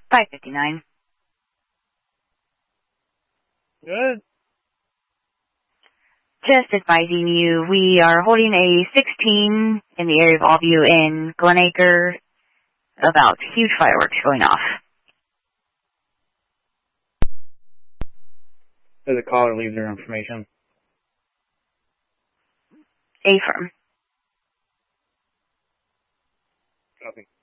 559. Good. Just advising you, we are holding a 16 in the area of Allview in Glenacre about huge fireworks going off. The caller leaves their information. Affirm. Copy.